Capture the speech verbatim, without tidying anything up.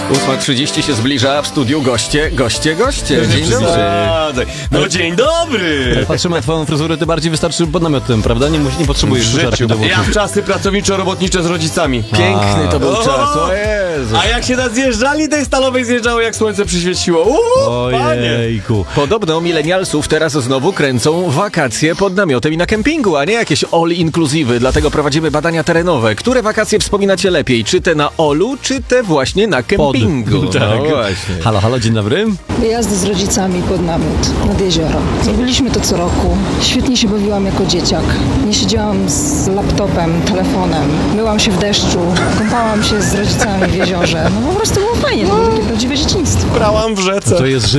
ósma trzydzieści się zbliża, w studiu goście, goście, goście. Dzień dobry. No dzień dobry! Patrzymy na twoją fryzurę, ty bardziej wystarczy pod namiotem, prawda? Nie, musi- nie potrzebujesz W suszarki życiu. do włosów. Ja w czasy pracowniczo-robotnicze z rodzicami. Piękny to był O! czas, o Jezu. A jak się na zjeżdżalni tej stalowej zjeżdżało, jak słońce przyświeciło. Uuu, panie! Ojejku. Podobno milenialsów teraz znowu kręcą wakacje pod namiotem i na kempingu, a nie jakieś all-inclusive. Dlatego prowadzimy badania terenowe. Które wakacje wspominacie lepiej? Czy te na olu, czy te właśnie na kempingu? Pod. Tak. No właśnie. Halo, halo, dzień dobry. Wyjazdy z rodzicami pod namiot, nad jezioro. Robiliśmy to co roku. Świetnie się bawiłam jako dzieciak. Nie siedziałam z laptopem, telefonem. Myłam się w deszczu, kąpałam się z rodzicami w jeziorze. No po prostu było fajnie, to było takie prawdziwe dzieciństwo. Brałam w rzece. To jest